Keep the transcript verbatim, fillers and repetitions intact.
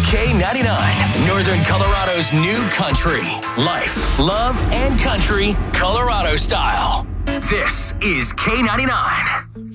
K ninety-nine, Northern Colorado's new country. Life, love, and country, Colorado style. This is K ninety-nine.